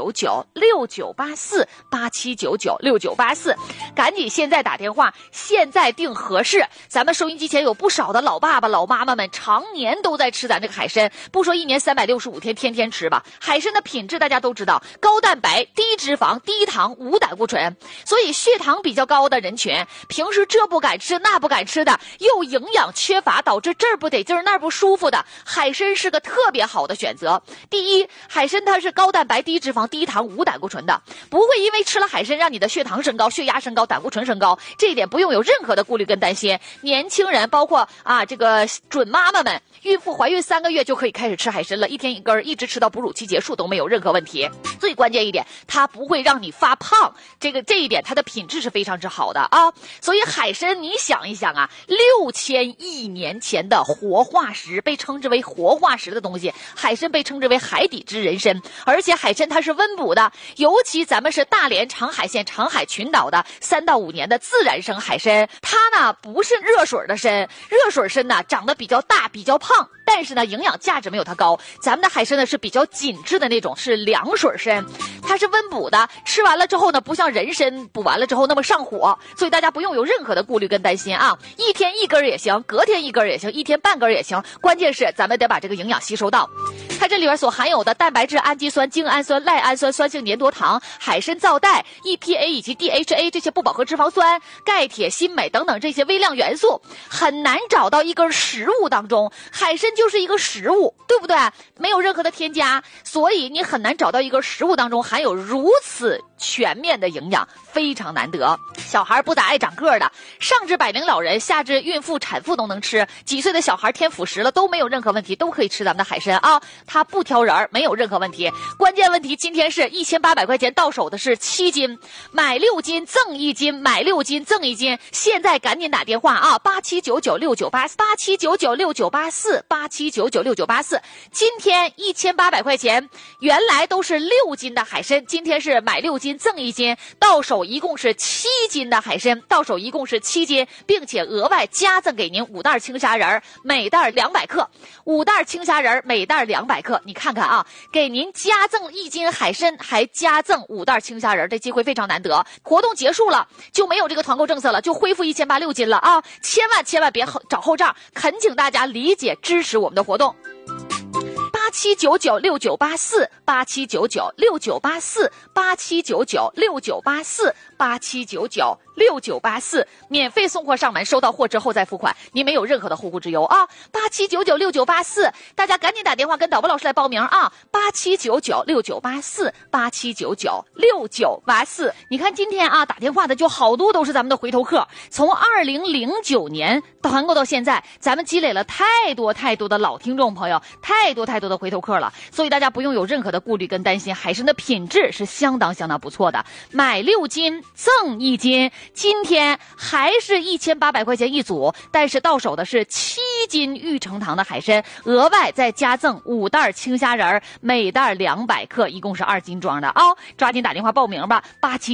87996984，87996984，赶紧现在打电话，现在订合适。咱们收音机前有不少的老爸爸老妈妈们常年都在吃咱这个海参，不说一年365天天天吃吧，海参的品质大家都知道，高蛋白、低脂肪、低糖、无胆固醇，所以血糖比较高的人群，平时这不敢吃那不敢吃的，又营养缺乏，导致这儿不得劲儿那儿不舒服的，海参是个特别好的选择。第一，海参它是高蛋白、低脂肪、低糖、无胆固醇的，不会因为吃了海参让你的血糖升高、血压升高、胆固醇升高，这一点不用有任何的顾虑跟担心。年轻人包括这个准妈妈们，孕妇怀孕3个月就可以开始吃海参了，一天一根，一直吃到哺乳期结束都没有任何问题。最关键一点，它不会让你发胖，这一点它的品质是非常之好的啊。所以海参你想一想啊，6000亿年前的活化石，被称之为活化石的东西，海参被称之为海底之人参，而且海参它是温补的，尤其咱们是大连长海县长海群岛的3到5年的自然生海参，它呢不是热水的参，热水参呢长得比较大比较胖，但是呢营养价值没有它高，咱们的海参呢是比较紧致的那种，是凉水参，它是温补的，吃完了之后呢不像人参补完了之后那么上火，所以大家不用有任何的顾虑跟担心啊，一天一根也行，隔天一根也行，一天半根也行，关键是咱们得把这个营养吸收到。它这里边所含有的蛋白质、氨基酸、精氨酸、赖氨酸、酸性粘多糖、海参皂带、EPA 以及 DHA 这些不饱和脂肪酸、钙、铁、锌、镁等等这些微量元素，很难找到一根食物当中，海参就是一个食物，对不对？没有任何的添加，所以你很难找到一根食物当中含有如此全面的营养，非常难得。小孩不咋爱长个的，上至百龄老人，下至孕妇、产妇都能吃，几岁的小孩添辅食了都没有任何问题，都可以吃咱们的海参啊，它不挑人，没有任何问题。关键问题今天是1800块钱到手的是7斤，买6斤赠1斤，买6斤赠1斤，现在赶紧打电话啊，87996984，87996984，87996984，今天1800块钱，原来都是6斤的海参，今天是买6斤赠1斤，到手一共是7斤的海参，到手一共是7斤，并且额外加赠给您5袋青虾仁，每袋200克，5袋青虾仁每袋200克，你看看啊，给您加赠1斤海参，还加赠5袋青虾仁，这机会非常难得。活动结束了就没有这个团购政策了，就恢复1800 6斤了啊！千万别找后账，恳请大家理解支持我们的活动。87996984，87996984，87996984，免费送货上门，收到货之后再付款，您没有任何的后顾之忧啊！87996984，大家赶紧打电话跟导播老师来报名啊！87996984，87996984。你看今天啊，打电话的就好多都是咱们的回头客，从2009年团购到现在，咱们积累了太多的老听众朋友，太多的回头客了，所以大家不用有任何的顾虑跟担心，海参的品质是相当不错的，买6斤赠1斤，今天还是1800块钱一组，但是到手的是7斤玉成堂的海参，额外再加赠5袋青虾仁，每袋200克，一共是2斤装的啊！抓紧打电话报名吧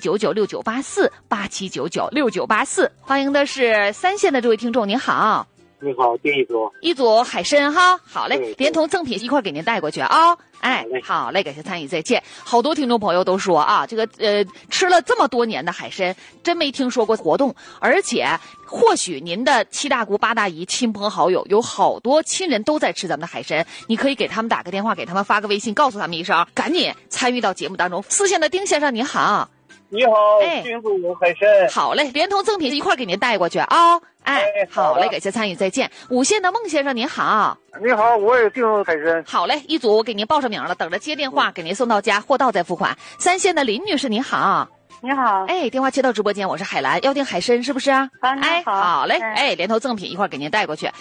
，87996984，87996984。欢迎的是3线的这位听众，您好。 你好，订一组海参哈，好嘞，连同赠品一块给您带过去啊。哎，好嘞，感谢参与，再见。好多听众朋友都说啊，这个吃了这么多年的海参，真没听说过活动，而且或许您的7大姑8大姨、亲朋好友有好多亲人都在吃咱们的海参，你可以给他们打个电话，给他们发个微信，告诉他们一声，赶紧参与到节目当中。4线的丁先生您好。 你好，订组海参。 好嘞，连同赠品一块给您带过去啊。哎，好嘞，感谢参与，再见。5线的孟先生您好。 你好，我也订海参。 好嘞，一组我给您报上名了，等着接电话，给您送到家，货到再付款。3线的林女士您好。 你好， 哎，电话接到直播间，我是海兰，要订海参是不是？ 哎， 好嘞，哎，连头赠品一块给您带过去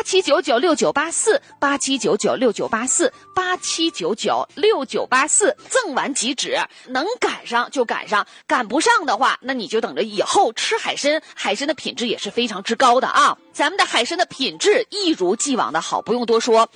，87996984，87996984，87996984，赠完即止，能赶上就赶上，赶不上的话，那你就等着以后吃海参，海参的品质也是非常之高的啊。咱们的海参的品质一如既往的好，不用多说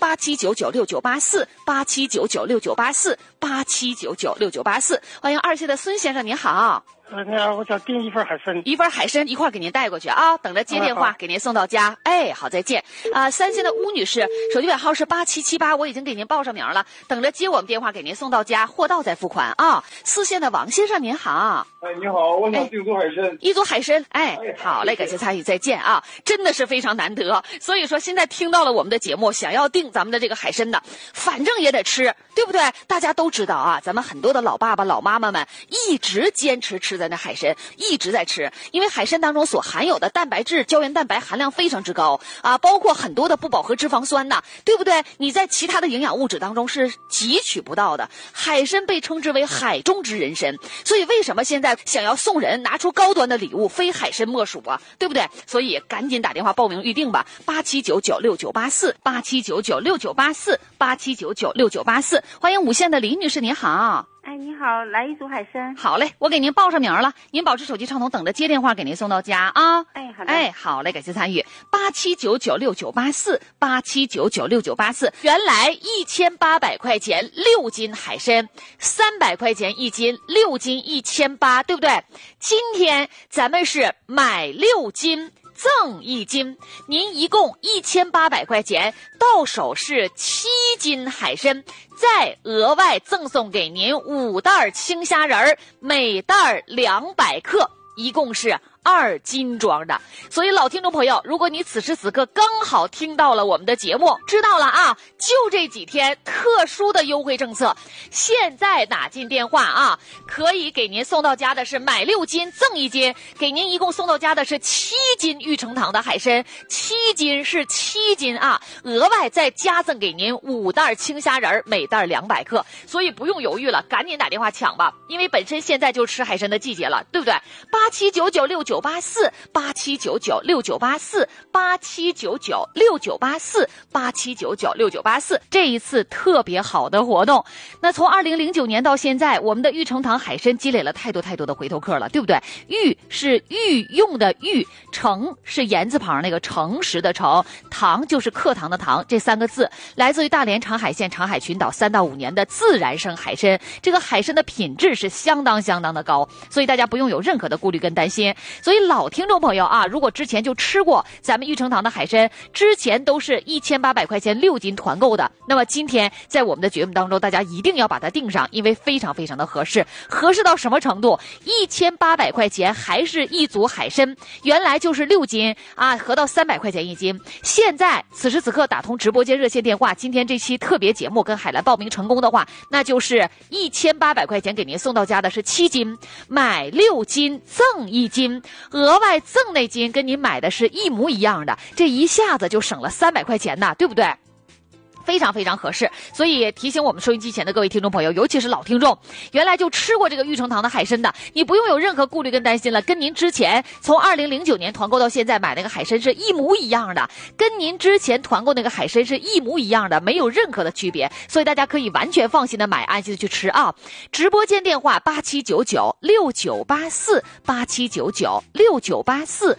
，87996984，87996984，87996984。欢迎2线的孙先生，您好。 我想订一份海参， 一份海参一块给您带过去啊，等着接电话给您送到家。哎，好，再见三线的吴女士，手机尾号是8778，我已经给您报上名了，等着接我们电话给您送到家，货到再付款啊。四线的王先生您好。 你好，我想订做海参， 一组海参。好嘞，感谢参与，再见啊，真的是非常难得。所以说现在听到了我们的节目，想要订咱们的这个海参的，反正也得吃，对不对？大家都知道啊，咱们很多的老爸爸老妈妈们一直坚持吃咱的海参，一直在吃，因为海参当中所含有的蛋白质、胶原蛋白含量非常之高啊，包括很多的不饱和脂肪酸呐，对不对？你在其他的营养物质当中是汲取不到的。海参被称之为海中之人参，所以为什么现在想要送人拿出高端的礼物，非海参莫属啊，对不对？所以赶紧打电话报名预定吧，87996984 87996984 87996984。欢迎五线的李女士，您好。 你好，来一组海参。 好嘞，我给您报上名了，您保持手机畅通，等着接电话给您送到家啊。 好的。 好嘞，感谢参与。87996984 87996984。原来1800块钱6斤海参，300块钱1斤，6斤1800，对不对？今天咱们是买6斤赠1斤，您一共1800块钱，到手是7斤海参，再额外赠送给您5袋青虾仁，每袋200克，一共是2斤装的。所以老听众朋友，如果你此时此刻刚好听到了我们的节目，知道了啊，就这几天特殊的优惠政策，现在打进电话啊，可以给您送到家的是买6斤赠1斤，给您一共送到家的是7斤玉成堂的海参，7斤是7斤啊，额外再加赠给您5袋青虾仁，每袋200克，所以不用犹豫了，赶紧打电话抢吧，因为本身现在就吃海参的季节了，对不对？87996984 87996984 87996984 87996984，这一次特别好的活动。那从2009年到现在，我们的玉成堂海参积累了太多的回头客了，对不对？玉是御用的玉，诚是言字旁那个诚实的诚，堂就是课堂的堂，这3个字来自于大连长海县长海群岛3到5年的自然生海参，这个海参的品质是相当的高，所以大家不用有任何的顾虑跟担心。所以老听众朋友啊，如果之前就吃过咱们玉成堂的海参，之前都是1800块钱6斤团购的，那么今天在我们的节目当中，大家一定要把它订上，因为非常的合适到什么程度？1800块钱还是一组海参，原来就是6斤啊，合到300块钱1斤。现在此时此刻打通直播间热线电话，今天这期特别节目跟海蓝报名成功的话，那就是1800块钱给您送到家的是7斤，买6斤赠1斤，额外赠那斤跟您买的是一模一样的，这一下子就省了300块钱呢，对不对？非常合适，所以提醒我们收音机前的各位听众朋友，尤其是老听众，原来就吃过这个玉成堂的海参的，你不用有任何顾虑跟担心了，跟您之前从2009年团购到现在买那个海参是一模一样的，跟您之前团购那个海参是一模一样的，没有任何的区别，所以大家可以完全放心的买，安心的去吃啊！直播间电话87996984 87996984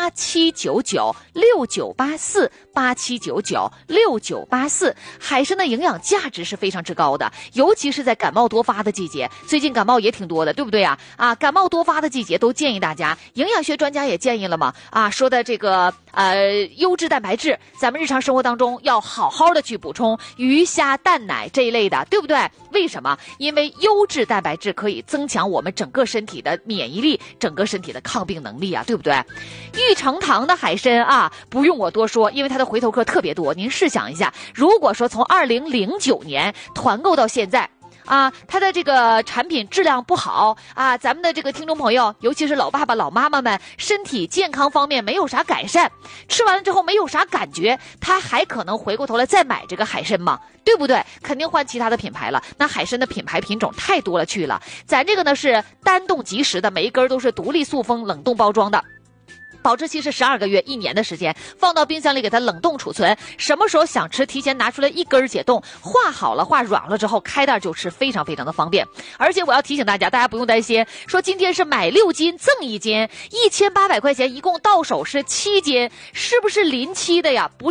87996984 87996984，海参的营养价值是非常之高的，尤其是在感冒多发的季节，最近感冒也挺多的，对不对啊？感冒多发的季节都建议大家，营养学专家也建议了嘛，说的这个优质蛋白质，咱们日常生活当中要好好的去补充鱼虾蛋奶这一类的，对不对？为什么？因为优质蛋白质可以增强我们整个身体的免疫力，整个身体的抗病能力啊，对不对？玉成堂的海参啊，不用我多说，因为它的回头客特别多。您试想一下，如果说从2009年团购到现在它的这个产品质量不好咱们的这个听众朋友，尤其是老爸爸老妈妈们，身体健康方面没有啥改善，吃完了之后没有啥感觉，他还可能回过头来再买这个海参吗？对不对？肯定换其他的品牌了。那海参的品牌品种太多了去了，咱这个呢是单冻即食的，每一根都是独立塑封冷冻包装的，保质期是12个月1年的时间，放到冰箱里给它冷冻储存，什么时候想吃提前拿出来一根解冻，化好了化软了之后开袋就吃，非常的方便。而且我要提醒大家不用担心说今天是买6斤赠1斤，1800块钱一共到手是7斤，是不是临期的呀？不是，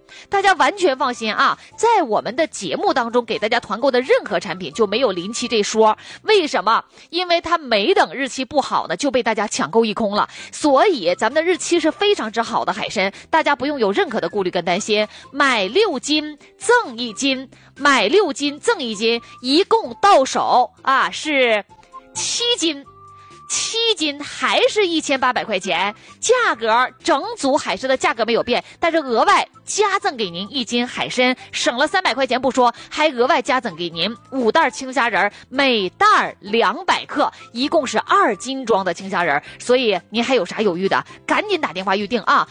大家完全放心啊，在我们的节目当中给大家团购的任何产品就没有临期这说。为什么？因为它没等日期不好呢，就被大家抢购一空了。所以咱们的日期是非常之好的海参，大家不用有任何的顾虑跟担心。买6斤赠1斤，买6斤赠1斤，一共到手啊是7斤。7斤还是1800块钱，价格整组海参的价格没有变，但是额外加赠给您1斤海参，省了300块钱不说，还额外加赠给您5袋青虾仁，每袋200克，一共是2斤装的青虾仁。所以您还有啥犹豫的？赶紧打电话预定啊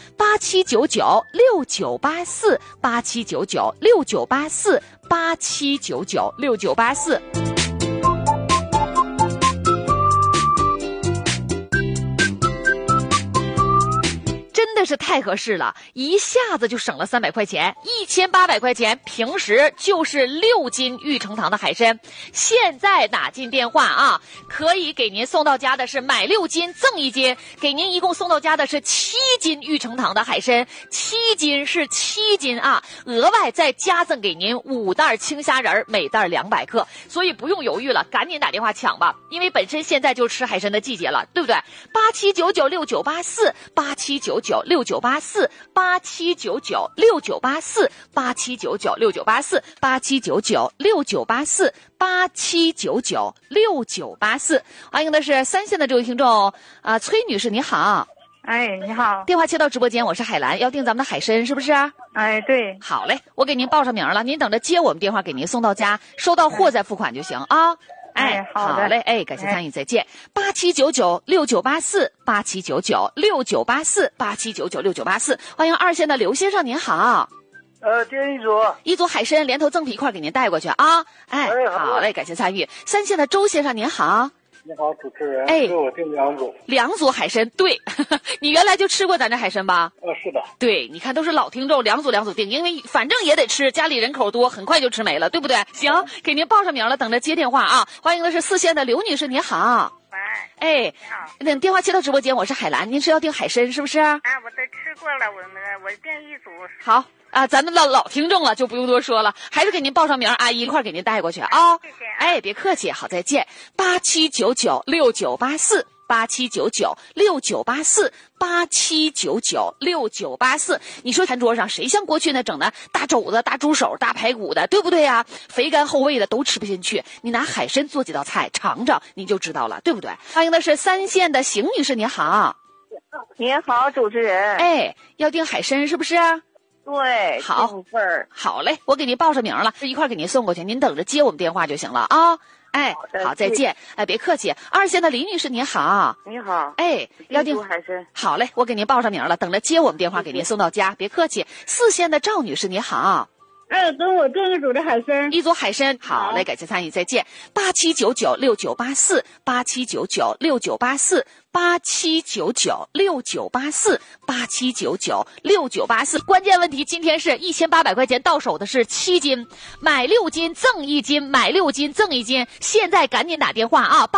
！87996984，87996984，87996984。真的是太合适了，一下子就省了300块钱，1800块钱，平时就是6斤玉成堂的海参。现在打进电话啊，可以给您送到家的是买6斤赠1斤，给您一共送到家的是7斤玉成堂的海参，7斤是7斤啊，额外再加赠给您5袋青虾仁，每袋200克，所以不用犹豫了，赶紧打电话抢吧，因为本身现在就吃海参的季节了，对不对？87996984，87996984，87996984，87996984，87996984。欢迎的是3线的这位听众崔女士，你好。 哎，你好。 电话切到直播间，我是海兰，要订咱们的海参是不是？ 哎，对。 好嘞，我给您报上名了，您等着接我们电话给您送到家，收到货再付款就行啊。哎，好嘞，哎，感谢参与，再见。87996984，87996984，87996984。欢迎2线的刘先生，您好。 订一组海参连头赠皮一块给您带过去啊。哎，好嘞，感谢参与。3线的周先生，您好。 你好，主持人。 哎， 给我订2组。 2组海参，对，你原来就吃过咱这海参吧？ 是的。 对，你看都是老听众2组订，因为反正也得吃，家里人口多，很快就吃没了，对不对？行，给您报上名了，等着接电话啊。欢迎的是4线的刘女士，你好。 喂。 哎，那电话接到直播间，我是海兰，您是要订海参是不是？ 啊，我都吃过了，我订1组。 好啊，咱们老听众了，就不用多说了，还是给您报上名，阿姨一块给您带过去啊。 谢谢。 哎，别客气，好，再见。87996984，87996984，87996984。你说餐桌上谁像过去那整的大肘子、大猪手、大排骨的，对不对呀？肥甘厚味的都吃不进去，你拿海参做几道菜尝尝，你就知道了，对不对？欢迎的是3线的邢女士，你好。 你好，主持人。 哎，要订海参是不是？ 对， 好份儿。 好嘞，我给您报上名了，一块给您送过去，您等着接我们电话就行了啊。哎，好，再见。哎，别客气。2线的李女士，您好。 你好。 哎，要订海参。 好嘞，我给您报上名了，等着接我们电话给您送到家，别客气。4线的赵女士，你好。 等我订1组的海参。 1组海参，好嘞，感谢参与，再见。87996984，87996984，87996984。关键问题今天是1800块钱到手的是7斤，买6斤赠1斤，买6斤赠1斤。现在赶紧打电话啊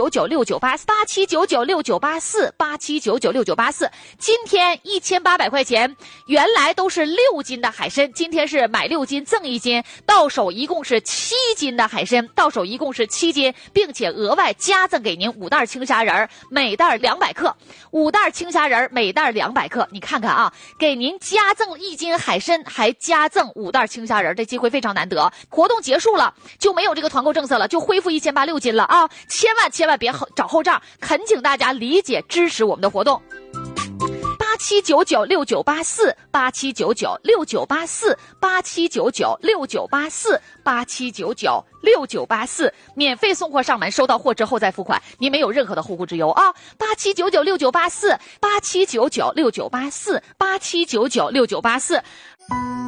！87996984，87996984，87996984。今天1800块钱，原来都是6斤的海参，今天是买6斤赠1斤，到手一共是7斤的海参，到手一共是7斤，并且额外加赠给您5袋青虾仁，每袋200克，5袋青虾仁每袋200克。你看看啊，给您加赠1斤海参，还加赠5袋青虾仁，这机会非常难得。活动结束了就没有这个团购政策了，就恢复1800 6斤了啊！千万别找后账，恳请大家理解支持我们的活动。87996984，87996984，87996984，免费送货上门，收到货之后再付款，您没有任何的后顾之忧啊！87996984，87996984，87996984。